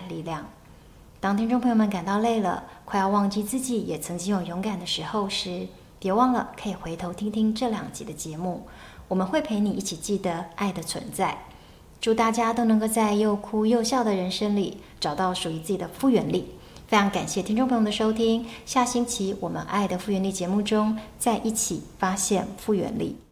力量。当听众朋友们感到累了，快要忘记自己也曾经有勇敢的时候时，别忘了可以回头听听这2集的节目，我们会陪你一起记得爱的存在。祝大家都能够在又哭又笑的人生里找到属于自己的复原力。非常感谢听众朋友的收听，下星期我们爱的复原力节目中再一起发现复原力。